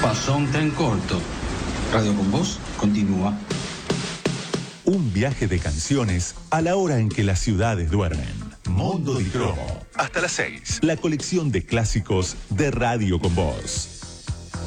Pasó un tren corto. Radio con Voz continúa. Un viaje de canciones a la hora en que las ciudades duermen. Mondo di Cromo. Hasta las 6. La colección de clásicos de Radio con Voz.